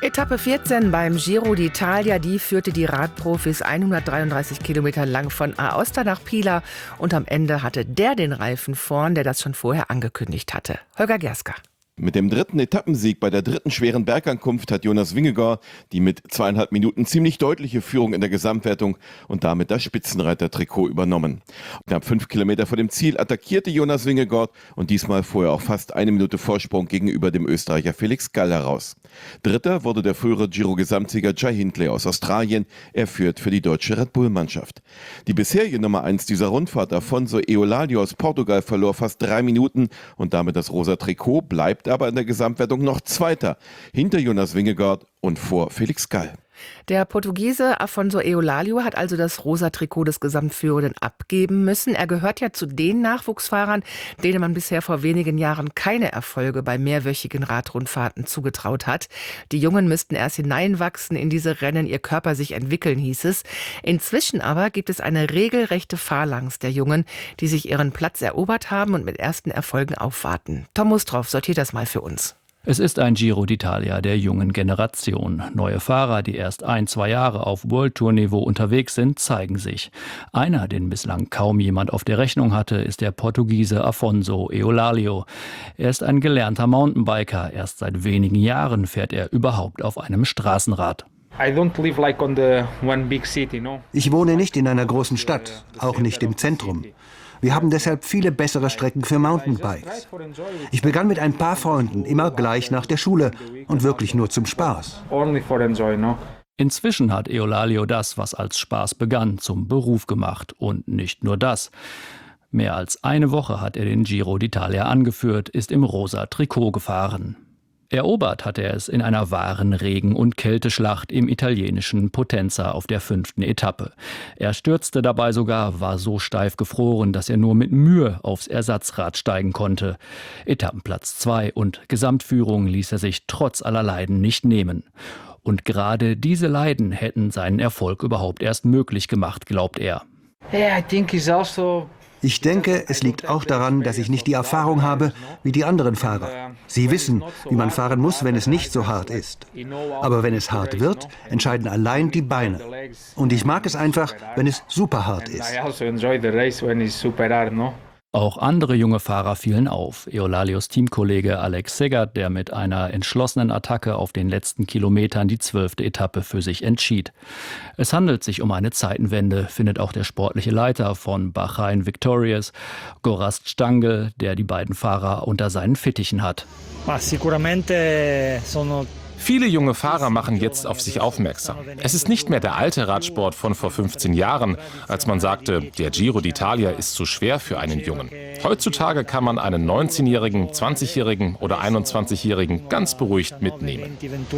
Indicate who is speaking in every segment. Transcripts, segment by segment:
Speaker 1: Etappe 14 beim Giro d'Italia, die führte die Radprofis 133 Kilometer lang von Aosta nach Pila und am Ende hatte der den Reifen vorn, der das schon vorher angekündigt hatte. Holger Gerska.
Speaker 2: Mit dem dritten Etappensieg bei der dritten schweren Bergankunft hat Jonas Vingegaard die mit 2,5 Minuten ziemlich deutliche Führung in der Gesamtwertung und damit das Spitzenreiter-Trikot übernommen. Knapp 5 Kilometer vor dem Ziel attackierte Jonas Vingegaard und diesmal fuhr er auch fast 1 Minute Vorsprung gegenüber dem Österreicher Felix Gall heraus. Dritter wurde der frühere Giro-Gesamtsieger Jai Hindley aus Australien. Er führt für die deutsche Red Bull-Mannschaft. Die bisherige Nummer 1 dieser Rundfahrt, Afonso Eulalia aus Portugal, verlor fast 3 Minuten und damit das rosa Trikot, bleibt aber in der Gesamtwertung noch Zweiter, hinter Jonas Vingegaard und vor Felix Gall.
Speaker 1: Der Portugiese Afonso Eulalia hat also das rosa Trikot des Gesamtführenden abgeben müssen. Er gehört ja zu den Nachwuchsfahrern, denen man bisher vor wenigen Jahren keine Erfolge bei mehrwöchigen Radrundfahrten zugetraut hat. Die Jungen müssten erst hineinwachsen in diese Rennen, ihr Körper sich entwickeln, hieß es. Inzwischen aber gibt es eine regelrechte Phalanx der Jungen, die sich ihren Platz erobert haben und mit ersten Erfolgen aufwarten. Tom Mustroff sortiert das mal für uns.
Speaker 3: Es ist ein Giro d'Italia der jungen Generation. Neue Fahrer, die erst 1-2 Jahre auf World-Tour-Niveau unterwegs sind, zeigen sich. Einer, den bislang kaum jemand auf der Rechnung hatte, ist der Portugiese Afonso Eulalia. Er ist ein gelernter Mountainbiker. Erst seit wenigen Jahren fährt er überhaupt auf einem Straßenrad.
Speaker 4: Ich wohne nicht in einer großen Stadt, auch nicht im Zentrum. Wir haben deshalb viele bessere Strecken für Mountainbikes. Ich begann mit ein paar Freunden, immer gleich nach der Schule und wirklich nur zum Spaß.
Speaker 3: Inzwischen hat Eulalia das, was als Spaß begann, zum Beruf gemacht. Und nicht nur das. Mehr als eine Woche hat er den Giro d'Italia angeführt, ist im rosa Trikot gefahren. Erobert hat er es in einer wahren Regen- und Kälteschlacht im italienischen Potenza auf der 5. Etappe. Er stürzte dabei sogar, war so steif gefroren, dass er nur mit Mühe aufs Ersatzrad steigen konnte. Etappenplatz 2 und Gesamtführung ließ er sich trotz aller Leiden nicht nehmen. Und gerade diese Leiden hätten seinen Erfolg überhaupt erst möglich gemacht, glaubt er.
Speaker 4: Ich denke, es liegt auch daran, dass ich nicht die Erfahrung habe wie die anderen Fahrer. Sie wissen, wie man fahren muss, wenn es nicht so hart ist. Aber wenn es hart wird, entscheiden allein die Beine. Und ich mag es einfach, wenn es super hart ist.
Speaker 3: Auch andere junge Fahrer fielen auf. Eulalios Teamkollege Alex Segert, der mit einer entschlossenen Attacke auf den letzten Kilometern die 12. Etappe für sich entschied. Es handelt sich um eine Zeitenwende, findet auch der sportliche Leiter von Bahrain Victorious, Gorazd Stangl, der die beiden Fahrer unter seinen Fittichen hat.
Speaker 5: Viele junge Fahrer machen jetzt auf sich aufmerksam. Es ist nicht mehr der alte Radsport von vor 15 Jahren, als man sagte, der Giro d'Italia ist zu schwer für einen Jungen. Heutzutage kann man einen 19-Jährigen, 20-Jährigen oder 21-Jährigen ganz beruhigt mitnehmen.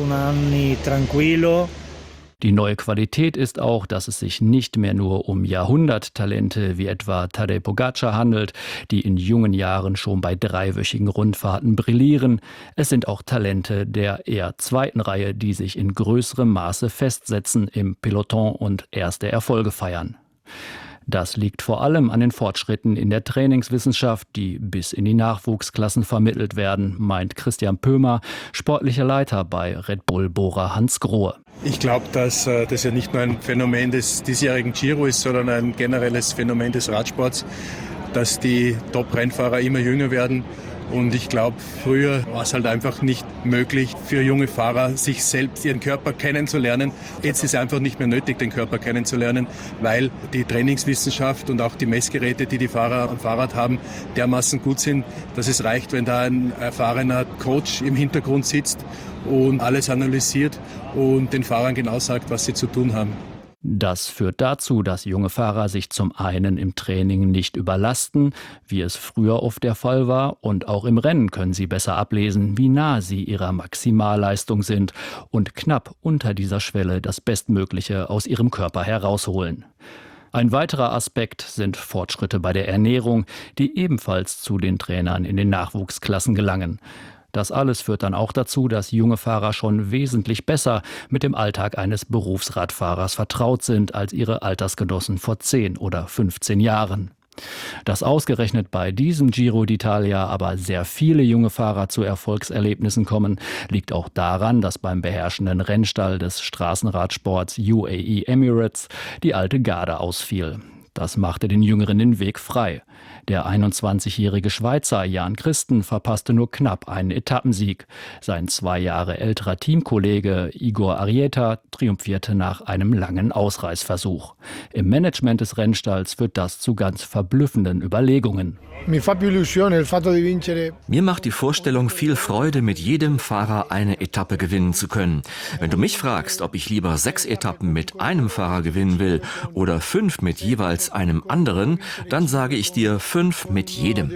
Speaker 3: Die neue Qualität ist auch, dass es sich nicht mehr nur um Jahrhunderttalente wie etwa Tadej Pogačar handelt, die in jungen Jahren schon bei 3-wöchigen Rundfahrten brillieren. Es sind auch Talente der eher zweiten Reihe, die sich in größerem Maße festsetzen im Peloton und erste Erfolge feiern. Das liegt vor allem an den Fortschritten in der Trainingswissenschaft, die bis in die Nachwuchsklassen vermittelt werden, meint Christian Pömer, sportlicher Leiter bei Red Bull Bora Hansgrohe.
Speaker 6: Ich glaube, dass das ja nicht nur ein Phänomen des diesjährigen Giro ist, sondern ein generelles Phänomen des Radsports, dass die Top-Rennfahrer immer jünger werden. Und ich glaube, früher war es halt einfach nicht möglich für junge Fahrer, sich selbst, ihren Körper kennenzulernen. Jetzt ist es einfach nicht mehr nötig, den Körper kennenzulernen, weil die Trainingswissenschaft und auch die Messgeräte, die die Fahrer am Fahrrad haben, dermaßen gut sind, dass es reicht, wenn da ein erfahrener Coach im Hintergrund sitzt und alles analysiert und den Fahrern genau sagt, was sie zu tun haben.
Speaker 3: Das führt dazu, dass junge Fahrer sich zum einen im Training nicht überlasten, wie es früher oft der Fall war, und auch im Rennen können sie besser ablesen, wie nah sie ihrer Maximalleistung sind und knapp unter dieser Schwelle das Bestmögliche aus ihrem Körper herausholen. Ein weiterer Aspekt sind Fortschritte bei der Ernährung, die ebenfalls zu den Trainern in den Nachwuchsklassen gelangen. Das alles führt dann auch dazu, dass junge Fahrer schon wesentlich besser mit dem Alltag eines Berufsradfahrers vertraut sind als ihre Altersgenossen vor 10 oder 15 Jahren. Dass ausgerechnet bei diesem Giro d'Italia aber sehr viele junge Fahrer zu Erfolgserlebnissen kommen, liegt auch daran, dass beim beherrschenden Rennstall des Straßenradsports UAE Emirates die alte Garde ausfiel. Das machte den Jüngeren den Weg frei. Der 21-jährige Schweizer Jan Christen verpasste nur knapp einen Etappensieg. Sein 2 Jahre älterer Teamkollege Igor Arrieta triumphierte nach einem langen Ausreißversuch. Im Management des Rennstalls führt das zu ganz verblüffenden Überlegungen.
Speaker 7: Mir macht die Vorstellung viel Freude, mit jedem Fahrer eine Etappe gewinnen zu können. Wenn du mich fragst, ob ich lieber 6 Etappen mit einem Fahrer gewinnen will oder 5 mit jeweils einem anderen, dann sage ich dir 5 mit jedem.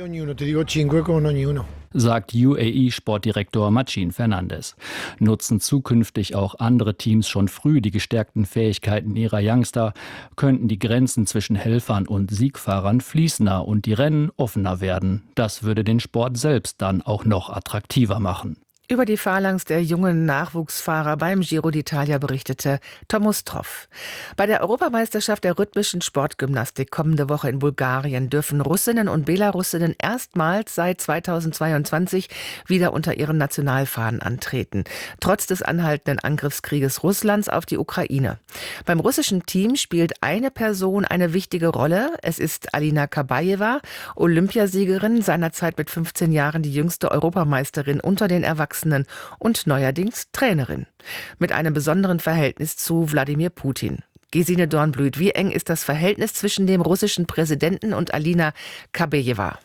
Speaker 3: Sagt UAE-Sportdirektor Machin Fernandes. Nutzen zukünftig auch andere Teams schon früh die gestärkten Fähigkeiten ihrer Youngster, könnten die Grenzen zwischen Helfern und Siegfahrern fließender und die Rennen offener werden. Das würde den Sport selbst dann auch noch attraktiver machen.
Speaker 1: Über die Phalanx der jungen Nachwuchsfahrer beim Giro d'Italia berichtete Thomas Troff. Bei der Europameisterschaft der rhythmischen Sportgymnastik kommende Woche in Bulgarien dürfen Russinnen und Belarusinnen erstmals seit 2022 wieder unter ihren Nationalfahnen antreten, trotz des anhaltenden Angriffskrieges Russlands auf die Ukraine. Beim russischen Team spielt eine Person eine wichtige Rolle. Es ist Alina Kabajewa, Olympiasiegerin, seinerzeit mit 15 Jahren die jüngste Europameisterin unter den Erwachsenen und neuerdings Trainerin. Mit einem besonderen Verhältnis zu Wladimir Putin. Gesine Dornblüt, wie eng ist das Verhältnis zwischen dem russischen Präsidenten und Alina Kabajewa?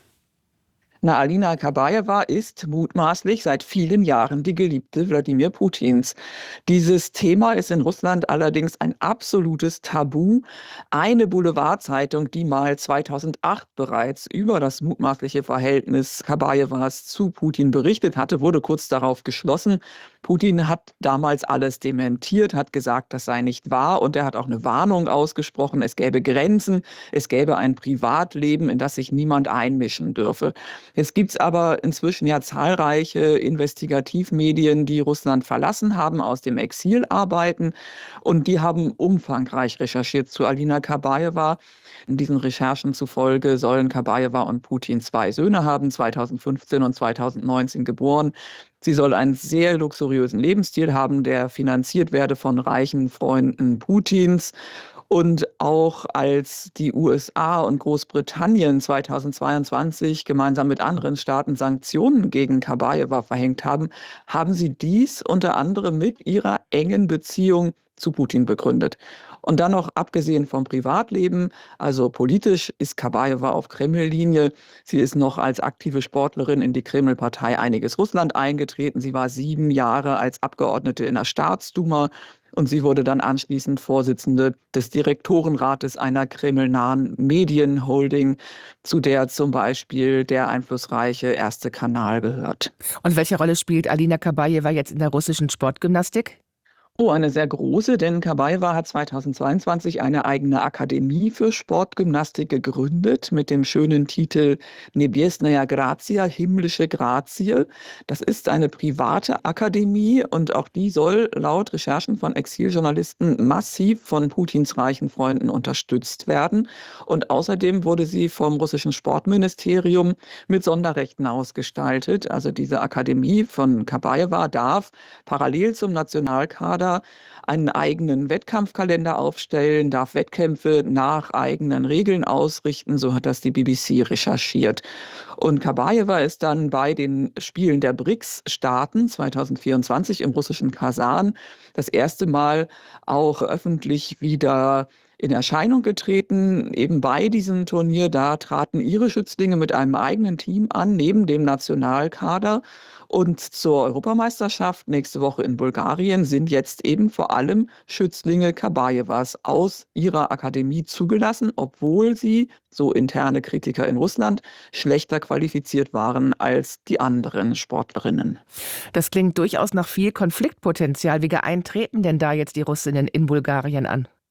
Speaker 8: Alina Kabajewa ist mutmaßlich seit vielen Jahren die Geliebte Wladimir Putins. Dieses Thema ist in Russland allerdings ein absolutes Tabu. Eine Boulevardzeitung, die mal 2008 bereits über das mutmaßliche Verhältnis Kabajewas zu Putin berichtet hatte, wurde kurz darauf geschlossen. Putin hat damals alles dementiert, hat gesagt, das sei nicht wahr, und er hat auch eine Warnung ausgesprochen, es gäbe Grenzen, es gäbe ein Privatleben, in das sich niemand einmischen dürfe. Jetzt gibt es aber inzwischen ja zahlreiche Investigativmedien, die Russland verlassen haben, aus dem Exil arbeiten, und die haben umfangreich recherchiert zu Alina Kabajewa. In diesen Recherchen zufolge sollen Kabajewa und Putin 2 Söhne haben, 2015 und 2019 geboren. Sie soll einen sehr luxuriösen Lebensstil haben, der finanziert werde von reichen Freunden Putins. Und auch als die USA und Großbritannien 2022 gemeinsam mit anderen Staaten Sanktionen gegen Kabajewa verhängt haben, haben sie dies unter anderem mit ihrer engen Beziehung zu Putin begründet. Und dann noch abgesehen vom Privatleben, also politisch ist Kabajewa auf Kreml-Linie. Sie ist noch als aktive Sportlerin in die Kreml-Partei Einiges Russland eingetreten. Sie war 7 Jahre als Abgeordnete in der Staatsduma. Und sie wurde dann anschließend Vorsitzende des Direktorenrates einer kremlnahen Medienholding, zu der zum Beispiel der einflussreiche Erste Kanal gehört.
Speaker 1: Und welche Rolle spielt Alina Kabajewa jetzt in der russischen Sportgymnastik?
Speaker 8: Oh, eine sehr große, denn Kabajewa hat 2022 eine eigene Akademie für Sportgymnastik gegründet mit dem schönen Titel Nebiesnaya Grazia, himmlische Grazie. Das ist eine private Akademie und auch die soll laut Recherchen von Exiljournalisten massiv von Putins reichen Freunden unterstützt werden. Und außerdem wurde sie vom russischen Sportministerium mit Sonderrechten ausgestaltet. Also diese Akademie von Kabajewa darf parallel zum Nationalkader einen eigenen Wettkampfkalender aufstellen, darf Wettkämpfe nach eigenen Regeln ausrichten, so hat das die BBC recherchiert. Und Kabajewa ist dann bei den Spielen der BRICS-Staaten 2024 im russischen Kasan das erste Mal auch öffentlich wieder in Erscheinung getreten. Eben bei diesem Turnier, da traten ihre Schützlinge mit einem eigenen Team an, neben dem Nationalkader. Und zur Europameisterschaft nächste Woche in Bulgarien sind jetzt eben vor allem Schützlinge Kabajewas aus ihrer Akademie zugelassen, obwohl sie, so interne Kritiker in Russland, schlechter qualifiziert waren als die anderen Sportlerinnen.
Speaker 1: Das klingt durchaus nach viel Konfliktpotenzial. Wie geein treten denn da jetzt die Russinnen in Bulgarien an?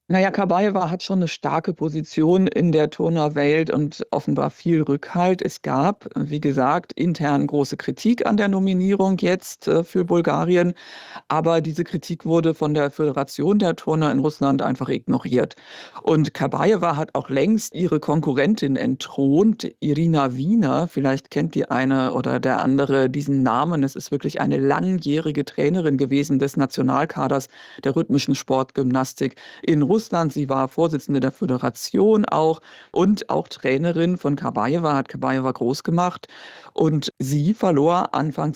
Speaker 8: Naja, Kabajewa hat schon eine starke Position in der Turnerwelt und offenbar viel Rückhalt. Es gab, wie gesagt, intern große Kritik an der Nominierung jetzt für Bulgarien, aber diese Kritik wurde von der Föderation der Turner in Russland einfach ignoriert. Und Kabajewa hat auch längst ihre Konkurrentin entthront, Irina Wiener. Vielleicht kennt die eine oder der andere diesen Namen. Es ist wirklich eine langjährige Trainerin gewesen des Nationalkaders der rhythmischen Sportgymnastik in Russland. Sie war Vorsitzende der Föderation auch und auch Trainerin von Kabajewa, hat Kabajewa groß gemacht. Und sie verlor Anfang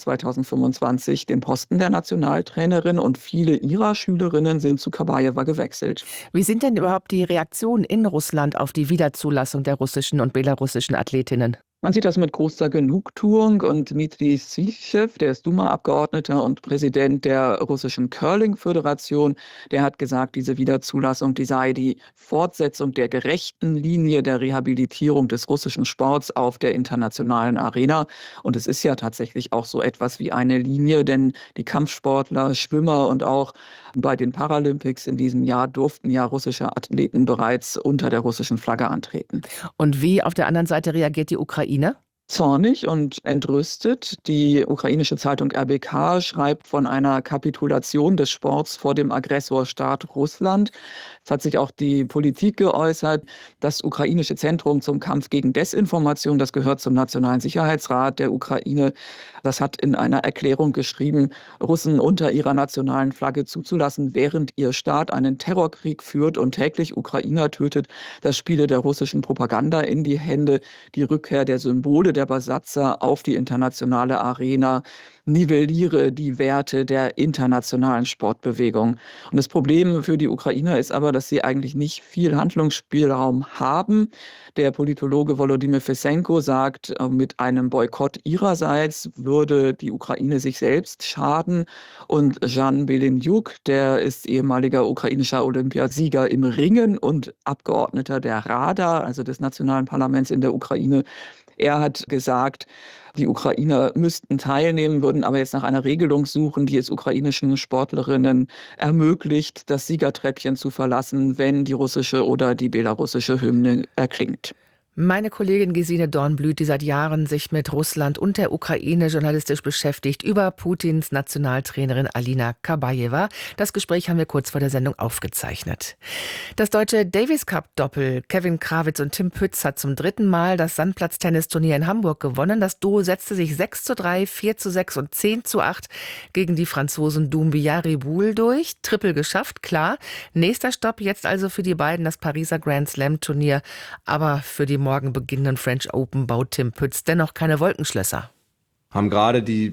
Speaker 8: 2025 den Posten der Nationaltrainerin und viele ihrer Schülerinnen sind zu Kabajewa gewechselt.
Speaker 1: Wie sind denn überhaupt die Reaktionen in Russland auf die Wiederzulassung der russischen und belarussischen Athletinnen?
Speaker 8: Man sieht das mit großer Genugtuung und Dmitri Syschew, der ist Duma-Abgeordneter und Präsident der russischen Curling-Föderation, der hat gesagt, diese Wiederzulassung, die sei die Fortsetzung der gerechten Linie der Rehabilitierung des russischen Sports auf der internationalen Arena. Und es ist ja tatsächlich auch so etwas wie eine Linie, denn die Kampfsportler, Schwimmer und auch bei den Paralympics in diesem Jahr durften ja russische Athleten bereits unter der russischen Flagge antreten.
Speaker 1: Und wie auf der anderen Seite reagiert die Ukraine?
Speaker 8: Zornig und entrüstet. Die ukrainische Zeitung RBK schreibt von einer Kapitulation des Sports vor dem Aggressorstaat Russland. Es hat sich auch die Politik geäußert. Das ukrainische Zentrum zum Kampf gegen Desinformation, das gehört zum Nationalen Sicherheitsrat der Ukraine, das hat in einer Erklärung geschrieben, Russen unter ihrer nationalen Flagge zuzulassen, während ihr Staat einen Terrorkrieg führt und täglich Ukrainer tötet, das spiele der russischen Propaganda in die Hände. Die Rückkehr der Symbole der Besatzer auf die internationale Arena nivelliere die Werte der internationalen Sportbewegung. Und das Problem für die Ukrainer ist aber, dass sie eigentlich nicht viel Handlungsspielraum haben. Der Politologe Volodymyr Fesenko sagt, mit einem Boykott ihrerseits würde die Ukraine sich selbst schaden. Und Jan Belenjuk, der ist ehemaliger ukrainischer Olympiasieger im Ringen und Abgeordneter der Rada, also des nationalen Parlaments in der Ukraine, er hat gesagt, die Ukrainer müssten teilnehmen, würden aber jetzt nach einer Regelung suchen, die es ukrainischen Sportlerinnen ermöglicht, das Siegertreppchen zu verlassen, wenn die russische oder die belarussische Hymne erklingt.
Speaker 1: Meine Kollegin Gesine Dornblüt, die seit Jahren sich mit Russland und der Ukraine journalistisch beschäftigt, über Putins Nationaltrainerin Alina Kabajewa. Das Gespräch haben wir kurz vor der Sendung aufgezeichnet. Das deutsche Davis-Cup-Doppel Kevin Krawitz und Tim Pütz hat zum 3. Mal das Sandplatz-Tennisturnier in Hamburg gewonnen. Das Duo setzte sich 6:3, 4:6 und 10:8 gegen die Franzosen Doumbia Riboul durch. Triple geschafft, klar. Nächster Stopp jetzt also für die beiden das Pariser Grand Slam-Turnier. Aber für die morgen beginnenden French Open baut Tim Pütz dennoch keine Wolkenschlösser.
Speaker 9: Haben gerade die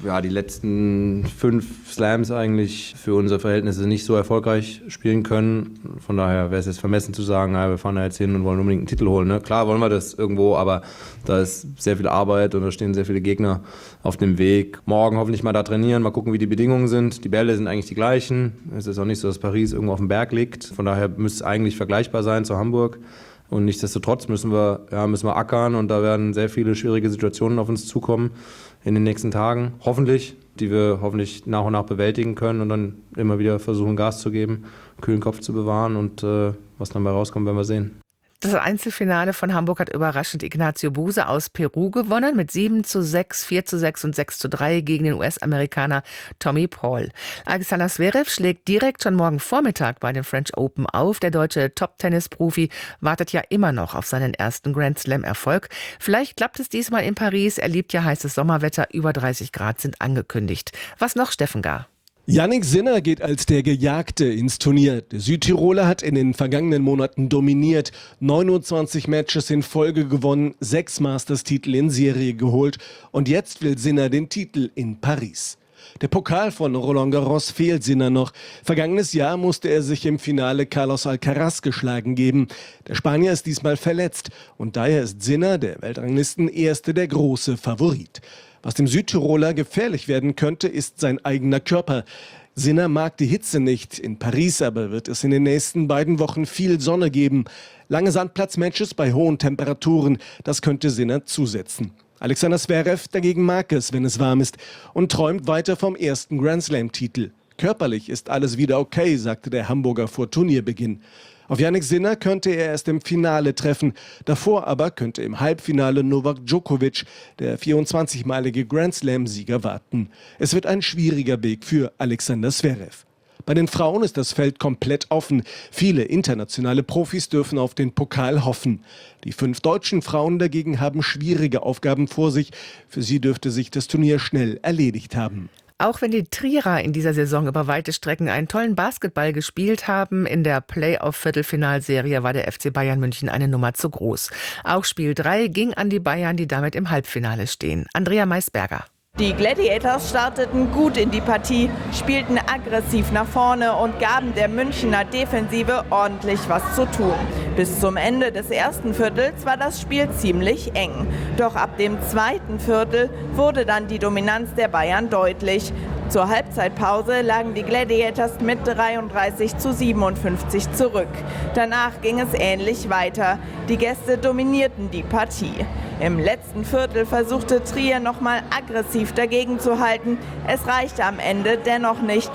Speaker 9: letzten 5 Slams eigentlich für unsere Verhältnisse nicht so erfolgreich spielen können. Von daher wäre es jetzt vermessen zu sagen, wir fahren da jetzt hin und wollen unbedingt einen Titel holen. Ne? Klar wollen wir das irgendwo, aber da ist sehr viel Arbeit und da stehen sehr viele Gegner auf dem Weg. Morgen hoffentlich mal da trainieren, mal gucken, wie die Bedingungen sind. Die Bälle sind eigentlich die gleichen. Es ist auch nicht so, dass Paris irgendwo auf dem Berg liegt. Von daher müsste es eigentlich vergleichbar sein zu Hamburg. Und nichtsdestotrotz müssen wir ackern und da werden sehr viele schwierige Situationen auf uns zukommen in den nächsten Tagen. Hoffentlich, die wir hoffentlich nach und nach bewältigen können und dann immer wieder versuchen, Gas zu geben, kühlen Kopf zu bewahren und was dann bei rauskommt, werden wir sehen.
Speaker 1: Das Einzelfinale von Hamburg hat überraschend Ignacio Buse aus Peru gewonnen mit 7:6, 4:6 und 6:3 gegen den US-Amerikaner Tommy Paul. Alexander Zverev schlägt direkt schon morgen Vormittag bei den French Open auf. Der deutsche Top-Tennis-Profi wartet ja immer noch auf seinen ersten Grand Slam-Erfolg. Vielleicht klappt es diesmal in Paris. Er liebt ja heißes Sommerwetter. Über 30 Grad sind angekündigt. Was noch, Steffen Gar?
Speaker 10: Yannick Sinner geht als der Gejagte ins Turnier. Der Südtiroler hat in den vergangenen Monaten dominiert, 29 Matches in Folge gewonnen, 6 Masters-Titel in Serie geholt und jetzt will Sinner den Titel in Paris. Der Pokal von Roland Garros fehlt Sinner noch. Vergangenes Jahr musste er sich im Finale Carlos Alcaraz geschlagen geben. Der Spanier ist diesmal verletzt und daher ist Sinner, der Weltranglisten-Erste, der große Favorit. Was dem Südtiroler gefährlich werden könnte, ist sein eigener Körper. Sinner mag die Hitze nicht. In Paris aber wird es in den nächsten beiden Wochen viel Sonne geben. Lange Sandplatzmatches bei hohen Temperaturen, das könnte Sinner zusetzen. Alexander Zverev dagegen mag es, wenn es warm ist und träumt weiter vom ersten Grand Slam-Titel. Körperlich ist alles wieder okay, sagte der Hamburger vor Turnierbeginn. Auf Jannik Sinner könnte er erst im Finale treffen. Davor aber könnte im Halbfinale Novak Djokovic, der 24-malige Grand-Slam-Sieger, warten. Es wird ein schwieriger Weg für Alexander Zverev. Bei den Frauen ist das Feld komplett offen. Viele internationale Profis dürfen auf den Pokal hoffen. Die 5 deutschen Frauen dagegen haben schwierige Aufgaben vor sich. Für sie dürfte sich das Turnier schnell erledigt haben.
Speaker 1: Auch wenn die Trierer in dieser Saison über weite Strecken einen tollen Basketball gespielt haben, in der Playoff-Viertelfinalserie war der FC Bayern München eine Nummer zu groß. Auch Spiel 3 ging an die Bayern, die damit im Halbfinale stehen. Andrea Maisberger.
Speaker 11: Die Gladiators starteten gut in die Partie, spielten aggressiv nach vorne und gaben der Münchner Defensive ordentlich was zu tun. Bis zum Ende des ersten Viertels war das Spiel ziemlich eng. Doch ab dem zweiten Viertel wurde dann die Dominanz der Bayern deutlich. Zur Halbzeitpause lagen die Gladiators mit 33:57 zurück. Danach ging es ähnlich weiter. Die Gäste dominierten die Partie. Im letzten Viertel versuchte Trier nochmal aggressiv dagegen zu halten. Es reichte am Ende dennoch nicht.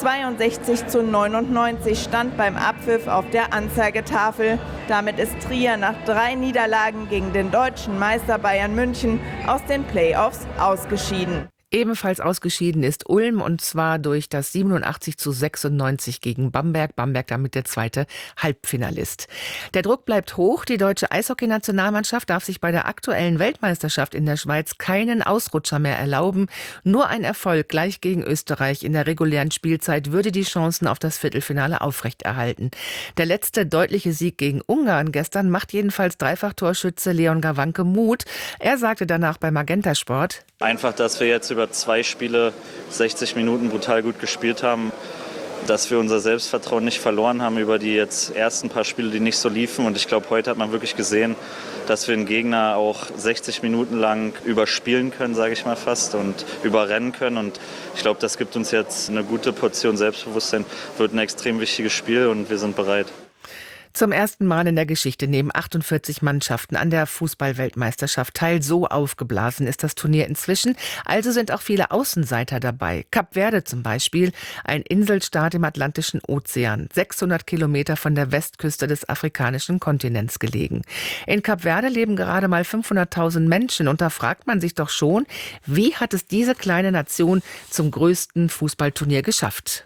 Speaker 11: 62:99 stand beim Abpfiff auf der Anzeigetafel. Damit ist Trier nach 3 Niederlagen gegen den deutschen Meister Bayern München aus den Playoffs ausgeschieden.
Speaker 1: Ebenfalls ausgeschieden ist Ulm, und zwar durch das 87:96 gegen Bamberg. Bamberg damit der zweite Halbfinalist. Der Druck bleibt hoch. Die deutsche Eishockey-Nationalmannschaft darf sich bei der aktuellen Weltmeisterschaft in der Schweiz keinen Ausrutscher mehr erlauben. Nur ein Erfolg gleich gegen Österreich in der regulären Spielzeit würde die Chancen auf das Viertelfinale aufrechterhalten. Der letzte deutliche Sieg gegen Ungarn gestern macht jedenfalls Dreifach-Torschütze Leon Gawanke Mut. Er sagte danach bei Magenta Sport:
Speaker 12: Einfach, dass wir jetzt über 2 Spiele 60 Minuten brutal gut gespielt haben, dass wir unser Selbstvertrauen nicht verloren haben über die jetzt ersten paar Spiele, die nicht so liefen. Und ich glaube, heute hat man wirklich gesehen, dass wir einen Gegner auch 60 Minuten lang überspielen können, sage ich mal fast, und überrennen können. Und ich glaube, das gibt uns jetzt eine gute Portion Selbstbewusstsein. Wird ein extrem wichtiges Spiel und wir sind bereit.
Speaker 1: Zum ersten Mal in der Geschichte nehmen 48 Mannschaften an der Fußball-Weltmeisterschaft teil. So aufgeblasen ist das Turnier inzwischen. Also sind auch viele Außenseiter dabei. Kap Verde zum Beispiel, ein Inselstaat im Atlantischen Ozean, 600 Kilometer von der Westküste des afrikanischen Kontinents gelegen. In Kap Verde leben gerade mal 500.000 Menschen. Und da fragt man sich doch schon, wie hat es diese kleine Nation zum größten Fußballturnier geschafft?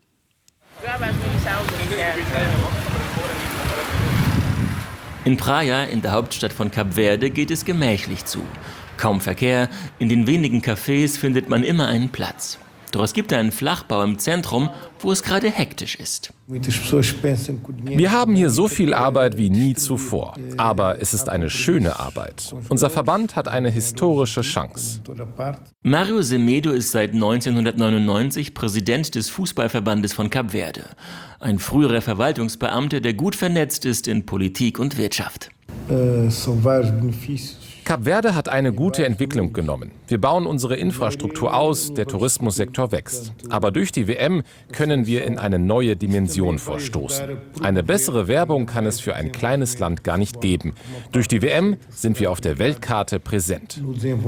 Speaker 13: In Praia, in der Hauptstadt von Kap Verde, geht es gemächlich zu. Kaum Verkehr, in den wenigen Cafés findet man immer einen Platz. Doch es gibt einen Flachbau im Zentrum, wo es gerade hektisch ist.
Speaker 5: Wir haben hier so viel Arbeit wie nie zuvor. Aber es ist eine schöne Arbeit. Unser Verband hat eine historische Chance.
Speaker 13: Mario Semedo ist seit 1999 Präsident des Fußballverbandes von Kap Verde. Ein früherer Verwaltungsbeamter, der gut vernetzt ist in Politik und Wirtschaft.
Speaker 5: Kap Verde hat eine gute Entwicklung genommen. Wir bauen unsere Infrastruktur aus, der Tourismussektor wächst. Aber durch die WM können wir in eine neue Dimension vorstoßen. Eine bessere Werbung kann es für ein kleines Land gar nicht geben. Durch die WM sind wir auf der Weltkarte präsent.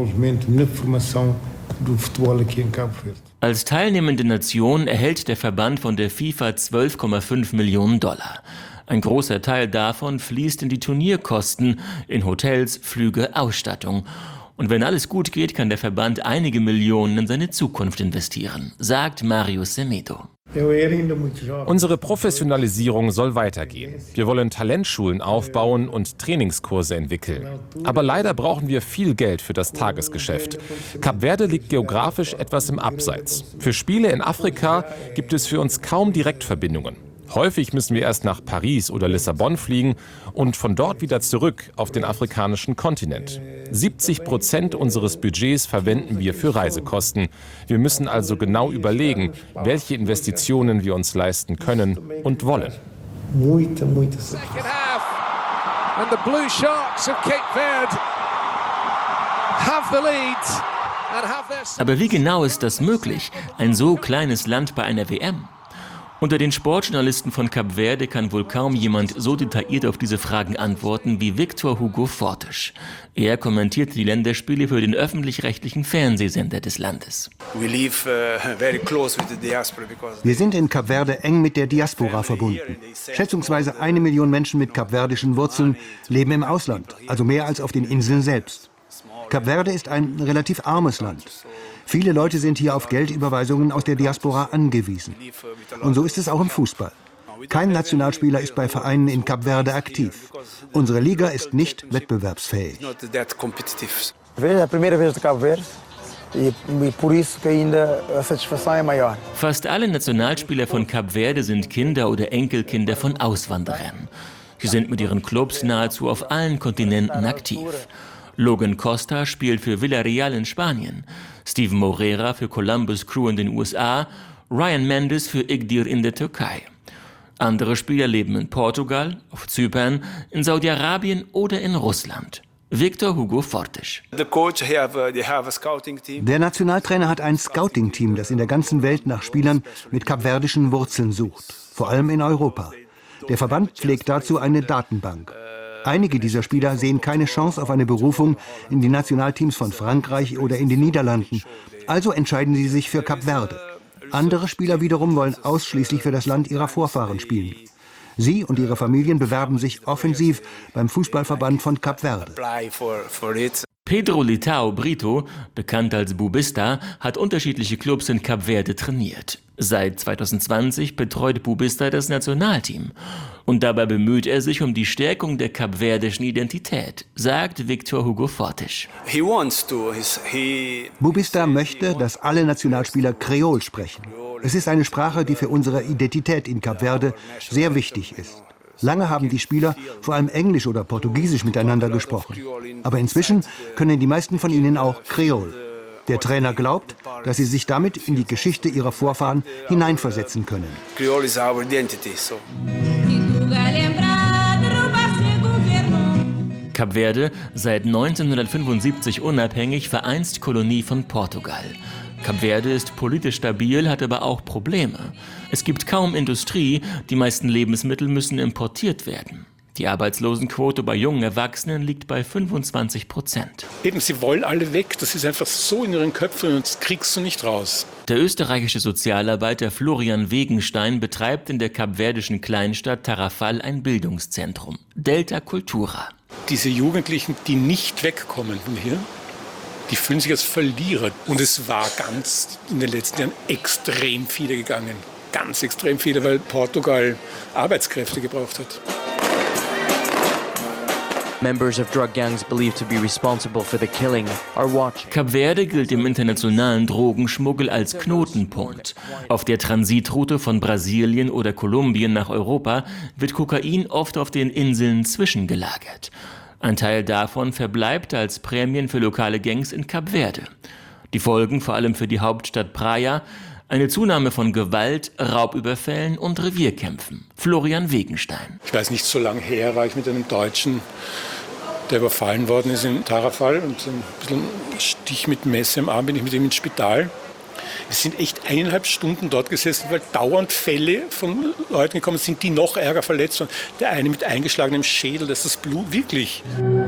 Speaker 13: Als teilnehmende Nation erhält der Verband von der FIFA 12,5 Millionen $. Ein großer Teil davon fließt in die Turnierkosten, in Hotels, Flüge, Ausstattung. Und wenn alles gut geht, kann der Verband einige Millionen in seine Zukunft investieren, sagt Mario Semedo.
Speaker 5: Unsere Professionalisierung soll weitergehen. Wir wollen Talentschulen aufbauen und Trainingskurse entwickeln. Aber leider brauchen wir viel Geld für das Tagesgeschäft. Kap Verde liegt geografisch etwas im Abseits. Für Spiele in Afrika gibt es für uns kaum Direktverbindungen. Häufig müssen wir erst nach Paris oder Lissabon fliegen und von dort wieder zurück auf den afrikanischen Kontinent. 70% unseres Budgets verwenden wir für Reisekosten. Wir müssen also genau überlegen, welche Investitionen wir uns leisten können und wollen.
Speaker 13: Aber wie genau ist das möglich, ein so kleines Land bei einer WM? Unter den Sportjournalisten von Kap Verde kann wohl kaum jemand so detailliert auf diese Fragen antworten wie Victor Hugo Fortes. Er kommentiert die Länderspiele für den öffentlich-rechtlichen Fernsehsender des Landes.
Speaker 4: Wir sind in Kap Verde eng mit der Diaspora verbunden. Schätzungsweise 1 Million Menschen mit kapverdischen Wurzeln leben im Ausland, also mehr als auf den Inseln selbst. Kap Verde ist ein relativ armes Land. Viele Leute sind hier auf Geldüberweisungen aus der Diaspora angewiesen. Und so ist es auch im Fußball. Kein Nationalspieler ist bei Vereinen in Kap Verde aktiv. Unsere Liga ist nicht wettbewerbsfähig.
Speaker 13: Fast alle Nationalspieler von Kap Verde sind Kinder oder Enkelkinder von Auswanderern. Sie sind mit ihren Clubs nahezu auf allen Kontinenten aktiv. Logan Costa spielt für Villarreal in Spanien, Steven Moreira für Columbus Crew in den USA, Ryan Mendes für Igdir in der Türkei. Andere Spieler leben in Portugal, auf Zypern, in Saudi-Arabien oder in Russland. Victor Hugo Fortes.
Speaker 4: Der Nationaltrainer hat ein Scouting-Team, das in der ganzen Welt nach Spielern mit kapverdischen Wurzeln sucht, vor allem in Europa. Der Verband pflegt dazu eine Datenbank. Einige dieser Spieler sehen keine Chance auf eine Berufung in die Nationalteams von Frankreich oder in den Niederlanden. Also entscheiden sie sich für Kap Verde. Andere Spieler wiederum wollen ausschließlich für das Land ihrer Vorfahren spielen. Sie und ihre Familien bewerben sich offensiv beim Fußballverband von Kap Verde.
Speaker 13: Pedro Litao Brito, bekannt als Bubista, hat unterschiedliche Clubs in Kap Verde trainiert. Seit 2020 betreut Bubista das Nationalteam. Und dabei bemüht er sich um die Stärkung der kapverdischen Identität, sagt Victor Hugo Fortes.
Speaker 4: Bubista möchte, dass alle Nationalspieler Kreol sprechen. Es ist eine Sprache, die für unsere Identität in Kap Verde sehr wichtig ist. Lange haben die Spieler vor allem Englisch oder Portugiesisch miteinander gesprochen. Aber inzwischen können die meisten von ihnen auch Kreol. Der Trainer glaubt, dass sie sich damit in die Geschichte ihrer Vorfahren hineinversetzen können.
Speaker 13: Kap Verde, seit 1975 unabhängig, vereinst Kolonie von Portugal. Kap Verde ist politisch stabil, hat aber auch Probleme. Es gibt kaum Industrie, die meisten Lebensmittel müssen importiert werden. Die Arbeitslosenquote bei jungen Erwachsenen liegt bei 25%.
Speaker 14: Eben, sie wollen alle weg. Das ist einfach so in ihren Köpfen und das kriegst du nicht raus.
Speaker 13: Der österreichische Sozialarbeiter Florian Wegenstein betreibt in der kapverdischen Kleinstadt Tarrafal ein Bildungszentrum, Delta Cultura.
Speaker 14: Diese Jugendlichen, die nicht wegkommen von hier, die fühlen sich als Verlierer. Und es war in den letzten Jahren extrem viele gegangen. Ganz extrem viele, weil Portugal Arbeitskräfte gebraucht hat.
Speaker 15: Members of drug gangs believed to be responsible for the killing are watching.
Speaker 13: Kap Verde gilt im internationalen Drogenschmuggel als Knotenpunkt. Auf der Transitroute von Brasilien oder Kolumbien nach Europa wird Kokain oft auf den Inseln zwischengelagert. Ein Teil davon verbleibt als Prämien für lokale Gangs in Kap Verde. Die Folgen vor allem für die Hauptstadt Praia: eine Zunahme von Gewalt, Raubüberfällen und Revierkämpfen. Florian Wegenstein.
Speaker 14: Ich weiß nicht, so lange her war ich mit einem Deutschen, der überfallen worden ist in Tarrafal, und ein bisschen Stich mit Messer im Arm, bin ich mit ihm ins Spital. Wir sind echt 1,5 Stunden dort gesessen, weil dauernd Fälle von Leuten gekommen sind, die noch ärger verletzt waren. Der eine mit eingeschlagenem Schädel, das ist das Blut, wirklich.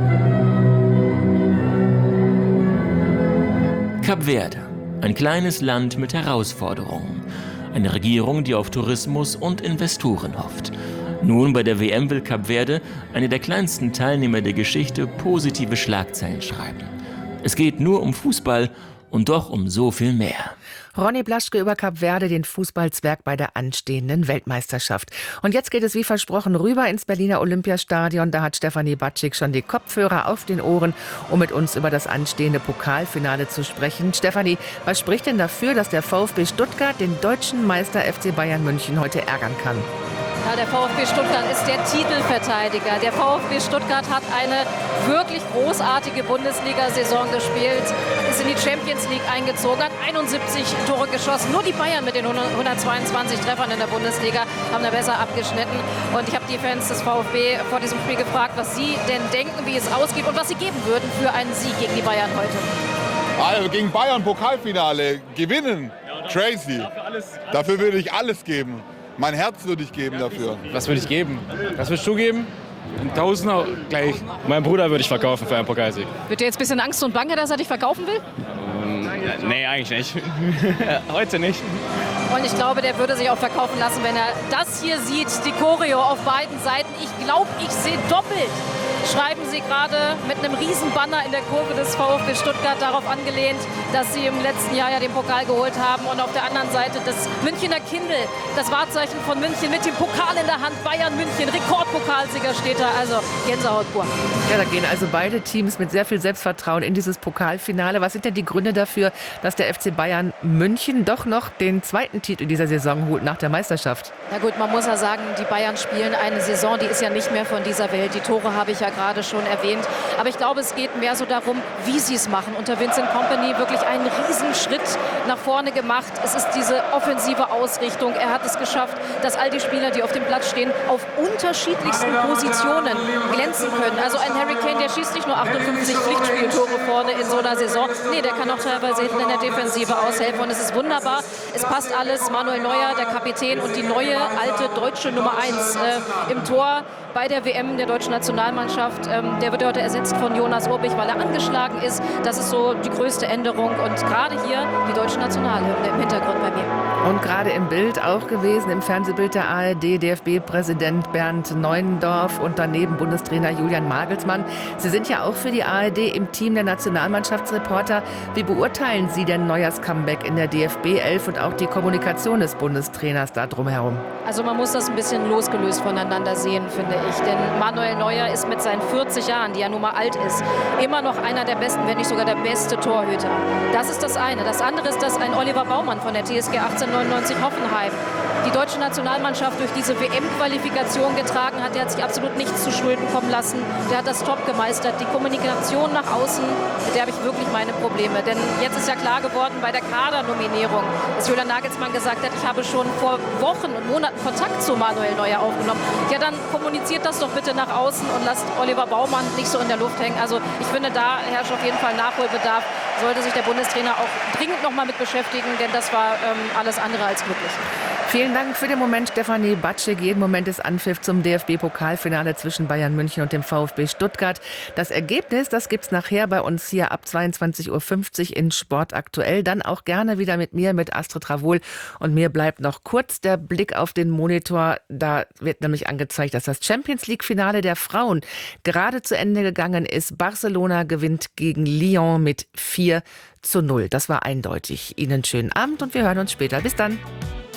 Speaker 13: Kap Verde, ein kleines Land mit Herausforderungen. Eine Regierung, die auf Tourismus und Investoren hofft. Nun bei der WM will Kap Verde, eine der kleinsten Teilnehmer der Geschichte, positive Schlagzeilen schreiben. Es geht nur um Fußball und doch um so viel mehr.
Speaker 1: Ronny Blaschke über Kap Verde, den Fußballzwerg bei der anstehenden Weltmeisterschaft. Und jetzt geht es wie versprochen rüber ins Berliner Olympiastadion. Da hat Stefanie Batschik schon die Kopfhörer auf den Ohren, um mit uns über das anstehende Pokalfinale zu sprechen. Stefanie, was spricht denn dafür, dass der VfB Stuttgart den deutschen Meister FC Bayern München heute ärgern kann?
Speaker 16: Ja, der VfB Stuttgart ist der Titelverteidiger. Der VfB Stuttgart hat eine wirklich großartige Bundesliga-Saison gespielt, ist in die Champions League eingezogen, hat 71 Tore geschossen. Nur die Bayern mit den 122 Treffern in der Bundesliga haben da besser abgeschnitten. Und ich habe die Fans des VfB vor diesem Spiel gefragt, was sie denn denken, wie es ausgeht und was sie geben würden für einen Sieg gegen die Bayern heute.
Speaker 17: Also gegen Bayern Pokalfinale gewinnen, crazy. Dafür würde ich alles geben. Mein Herz würde ich geben dafür.
Speaker 18: Was würde ich geben? Was würdest du geben? Ein Tausender gleich. Mein Bruder würde ich verkaufen für einen Pokalsieg.
Speaker 16: Wird dir jetzt ein bisschen Angst und Bange, dass er dich verkaufen will?
Speaker 18: Nee, eigentlich nicht. Heute nicht.
Speaker 16: Und ich glaube, der würde sich auch verkaufen lassen, wenn er das hier sieht, die Choreo auf beiden Seiten. Ich glaube, ich sehe doppelt. Schreiben sie gerade mit einem riesen Banner in der Kurve des VfB Stuttgart darauf angelehnt, dass sie im letzten Jahr ja den Pokal geholt haben. Und auf der anderen Seite das Münchner Kindl, das Wahrzeichen von München mit dem Pokal in der Hand. Bayern München, Rekordpokalsieger steht da. Also Gänsehaut pur.
Speaker 1: Ja, da gehen also beide Teams mit sehr viel Selbstvertrauen in dieses Pokalfinale. Was sind denn die Gründe dafür, dass der FC Bayern München doch noch den zweiten Titel dieser Saison holt nach der Meisterschaft?
Speaker 16: Na gut, man muss ja sagen, die Bayern spielen eine Saison, die ist ja nicht mehr von dieser Welt. Die Tore habe ich ja gerade schon erwähnt. Aber ich glaube, es geht mehr so darum, wie sie es machen. Unter Vincent Kompany wirklich einen Riesenschritt nach vorne gemacht. Es ist diese offensive Ausrichtung. Er hat es geschafft, dass all die Spieler, die auf dem Platz stehen, auf unterschiedlichsten Positionen glänzen können. Also ein Harry Kane, der schießt nicht nur 58 Pflichtspieltore vorne in so einer Saison. Nee, der kann auch teilweise hinten in der Defensive aushelfen. Und es ist wunderbar. Es passt alles. Manuel Neuer, der Kapitän und die neue alte deutsche Nummer 1 im Tor bei der WM der deutschen Nationalmannschaft. Der wird heute ersetzt von Jonas Urbich, weil er angeschlagen ist. Das ist so die größte Änderung. Und gerade hier die deutsche Nationalhymne im Hintergrund bei mir.
Speaker 1: Und gerade im Bild auch gewesen, im Fernsehbild der ARD, DFB-Präsident Bernd Neuendorf und daneben Bundestrainer Julian Nagelsmann. Sie sind ja auch für die ARD im Team der Nationalmannschaftsreporter. Wie beurteilen Sie denn Neuers Comeback in der DFB 11 und auch die Kommunikation des Bundestrainers da drumherum?
Speaker 16: Also man muss das ein bisschen losgelöst voneinander sehen, finde ich. Denn Manuel Neuer ist mit seinen 40 Jahren, die ja nun mal alt ist, immer noch einer der besten, wenn nicht sogar der beste Torhüter. Das ist das eine. Das andere ist, dass ein Oliver Baumann von der TSG 1899 Hoffenheim die deutsche Nationalmannschaft durch diese WM-Qualifikation getragen hat. Der hat sich absolut nichts zu Schulden kommen lassen. Der hat das top gemeistert. Die Kommunikation nach außen, mit der habe ich wirklich meine Probleme. Denn jetzt ist ja klar geworden bei der Kadernominierung, dass Julian Nagelsmann gesagt hat, ich habe schon vor Wochen und Monaten Kontakt zu Manuel Neuer aufgenommen. Ja, dann kommuniziert das doch bitte nach außen und lasst Oliver Baumann nicht so in der Luft hängen. Also ich finde, da herrscht auf jeden Fall Nachholbedarf. Sollte sich der Bundestrainer auch dringend noch mal mit beschäftigen, denn das war alles andere als glücklich.
Speaker 1: Vielen Dank für den Moment, Stefanie Batschek. Jeden Moment ist Anpfiff zum DFB-Pokalfinale zwischen Bayern München und dem VfB Stuttgart. Das Ergebnis, das gibt's nachher bei uns hier ab 22.50 Uhr in Sport aktuell. Dann auch gerne wieder mit mir, mit Astrid Travol. Und mir bleibt noch kurz der Blick auf den Monitor. Da wird nämlich angezeigt, dass das Champions-League-Finale der Frauen gerade zu Ende gegangen ist. Barcelona gewinnt gegen Lyon mit 4:0. Das war eindeutig. Ihnen schönen Abend und wir hören uns später. Bis dann.